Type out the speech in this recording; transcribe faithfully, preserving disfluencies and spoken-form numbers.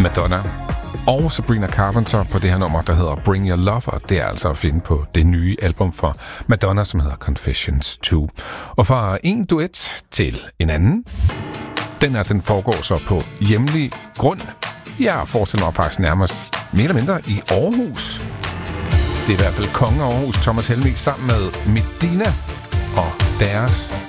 Madonna og Sabrina Carpenter på det her nummer, der hedder Bring Your Lover. Det er altså at finde på det nye album for Madonna, som hedder Confessions to. Og fra en duet til en anden, den her, den foregår så på hjemlig grund. Jeg forestiller mig faktisk nærmest mere eller mindre i Aarhus. Det er i hvert fald konge af Aarhus, Thomas Helmig, sammen med Medina og deres